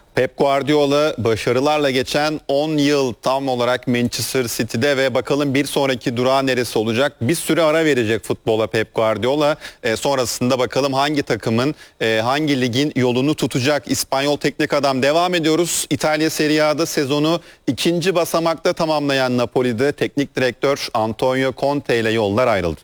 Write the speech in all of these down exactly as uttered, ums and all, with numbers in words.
Pep Guardiola başarılarla geçen on yıl tam olarak Manchester City'de ve bakalım bir sonraki durağı neresi olacak? Bir süre ara verecek futbola Pep Guardiola. E, sonrasında bakalım hangi takımın, e, hangi ligin yolunu tutacak? İspanyol teknik adam devam ediyoruz. İtalya Serie A'da sezonu ikinci basamakta tamamlayan Napoli'de teknik direktör Antonio Conte ile yollar ayrıldı.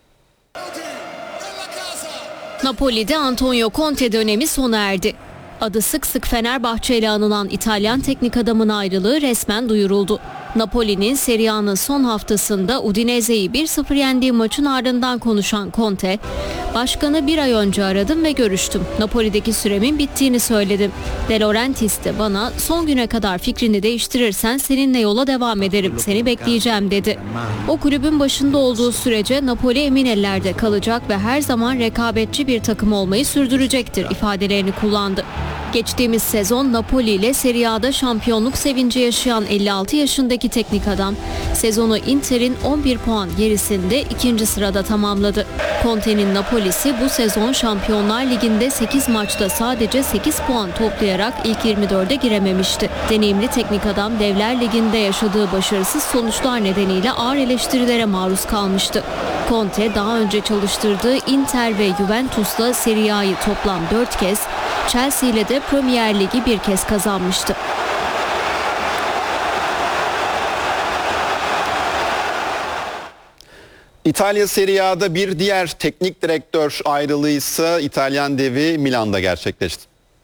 Napoli'de Antonio Conte dönemi sona erdi. Adı sık sık Fenerbahçe ile anılan İtalyan teknik adamın ayrılığı resmen duyuruldu. Napoli'nin Serie A'nın son haftasında Udinese'yi bir sıfır yendiği maçın ardından konuşan Conte, "Başkanı bir ay önce aradım ve görüştüm. Napoli'deki süremin bittiğini söyledim. De Laurentiis de bana son güne kadar fikrini değiştirirsen seninle yola devam ederim, seni bekleyeceğim" dedi. O kulübün başında olduğu sürece Napoli emin ellerde kalacak ve her zaman rekabetçi bir takım olmayı sürdürecektir ifadelerini kullandı. Geçtiğimiz sezon Napoli ile Serie A'da şampiyonluk sevinci yaşayan elli altı yaşındaki teknik adam sezonu Inter'in on bir puan gerisinde ikinci sırada tamamladı. Conte'nin Napoli'si bu sezon Şampiyonlar Ligi'nde sekiz maçta sadece sekiz puan toplayarak ilk yirmi dörde girememişti. Deneyimli teknik adam Devler Ligi'nde yaşadığı başarısız sonuçlar nedeniyle ağır eleştirilere maruz kalmıştı. Conte daha önce çalıştırdığı Inter ve Juventus'la Serie A'yı toplam dört kez, Chelsea ile de Premier Ligi bir kez kazanmıştı. İtalya Serie A'da bir diğer teknik direktör ayrılığı ise İtalyan devi Milan'da gerçekleşti.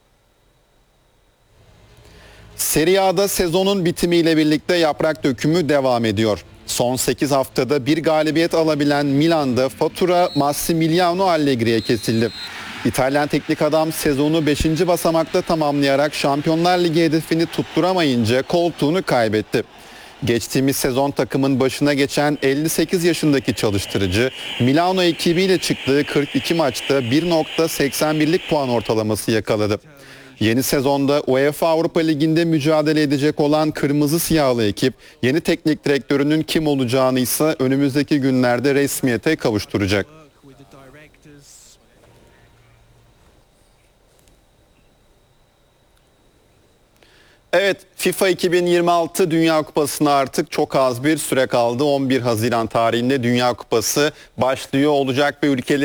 Serie A'da sezonun bitimiyle birlikte yaprak dökümü devam ediyor. Son sekiz haftada bir galibiyet alabilen Milan'da fatura Massimiliano Allegri'ye kesildi. İtalyan teknik adam sezonu beşinci basamakta tamamlayarak Şampiyonlar Ligi hedefini tutturamayınca koltuğunu kaybetti. Geçtiğimiz sezon takımın başına geçen elli sekiz yaşındaki çalıştırıcı Milano ekibiyle çıktığı kırk iki maçta bir nokta seksen birlik puan ortalaması yakaladı. Yeni sezonda UEFA Avrupa Ligi'nde mücadele edecek olan kırmızı siyahlı ekip yeni teknik direktörünün kim olacağını ise önümüzdeki günlerde resmiyete kavuşturacak. Evet, FIFA iki bin yirmi altı Dünya Kupası'na artık çok az bir süre kaldı. on bir Haziran tarihinde Dünya Kupası başlıyor olacak ve ülkeleri